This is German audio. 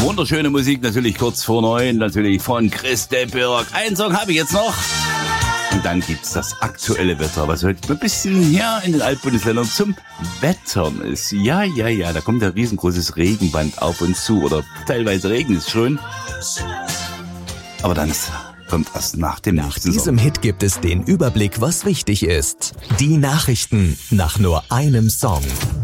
Wunderschöne Musik, natürlich kurz vor 9, natürlich von Chris de Burgh. Einen Song habe ich jetzt noch. Und dann gibt's das aktuelle Wetter, was heute ein bisschen hier in den Altbundesländern zum Wettern ist. Ja, da kommt ein riesengroßes Regenband auf uns zu oder teilweise regnet es schon. Aber dann kommt erst nach dem nächsten Song. Nach diesem Hit gibt es den Überblick, was wichtig ist. Die Nachrichten nach nur einem Song.